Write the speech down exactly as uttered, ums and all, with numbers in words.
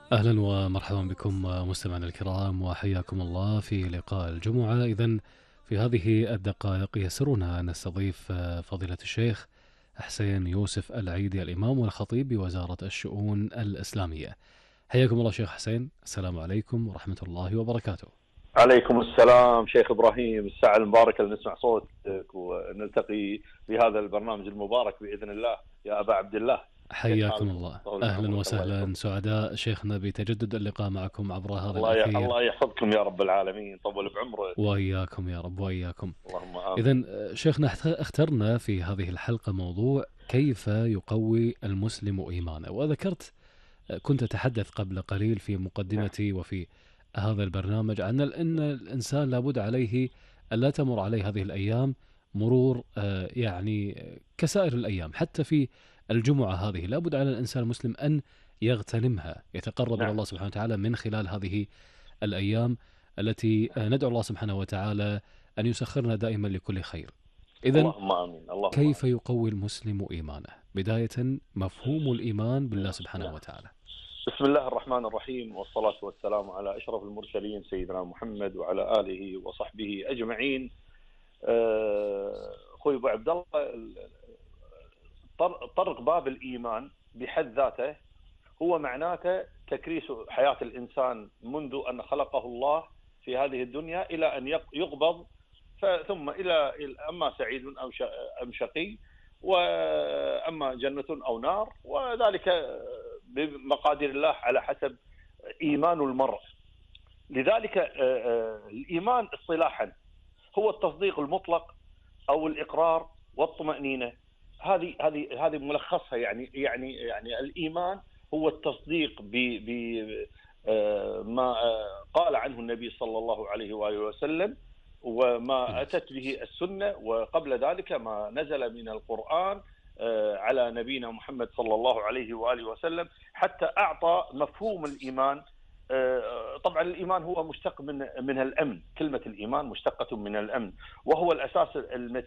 أهلا ومرحبا بكم مستمعينا الكرام، وحياكم الله في لقاء الجمعة. إذن في هذه الدقائق يسرنا أن نستضيف فضيلة الشيخ حسين يوسف العيدي، الإمام والخطيب بوزارة الشؤون الإسلامية. حياكم الله شيخ حسين، السلام عليكم ورحمة الله وبركاته. عليكم السلام شيخ إبراهيم، الساعة المباركة اللي نسمع صوتك ونلتقي في هذا البرنامج المبارك بإذن الله يا أبا عبد الله. حياكم الله، أهلا وسهلا، سعداء شيخنا بتجدد اللقاء معكم عبر هذا الله الأثير. الله يحفظكم يا رب العالمين، طول بعمرك. وإياكم يا رب وإياكم. اللهم آمين. إذن شيخنا اخترنا في هذه الحلقة موضوع كيف يقوي المسلم إيمانه، وذكرت كنت أتحدث قبل قليل في مقدمتي وفي هذا البرنامج عن أن الإنسان لابد عليه ألا تمر عليه هذه الأيام مرور يعني كسائر الأيام، حتى في الجمعة هذه لابد على الإنسان المسلم أن يغتنمها، يتقرب إلى نعم. الله سبحانه وتعالى من خلال هذه الأيام التي ندعو الله سبحانه وتعالى أن يسخرنا دائما لكل خير. إذن اللهم آمين. اللهم كيف آمين. يقوي المسلم إيمانه؟ بداية مفهوم الإيمان بالله سبحانه نعم. وتعالى. بسم الله الرحمن الرحيم، والصلاة والسلام على أشرف المرسلين سيدنا محمد وعلى آله وصحبه أجمعين. أخوي أبو عبد الله، طرق باب الإيمان بحد ذاته هو معناته تكريس حياة الإنسان منذ أن خلقه الله في هذه الدنيا إلى أن يقبض، ثم إلى أما سعيد أم شقي، وأما جنة أو نار، وذلك بمقادير الله على حسب إيمان المرء. لذلك الإيمان اصطلاحا هو التصديق المطلق أو الإقرار والطمأنينة. هذه هذه هذه ملخصها. يعني يعني يعني الإيمان هو التصديق بما قال عنه النبي صلى الله عليه وآله وسلم، وما أتت به السنة، وقبل ذلك ما نزل من القرآن على نبينا محمد صلى الله عليه وآله وسلم، حتى أعطى مفهوم الإيمان. طبعا الإيمان هو مشتق من من الأمن، كلمة الإيمان مشتقة من الأمن، وهو الأساس المتين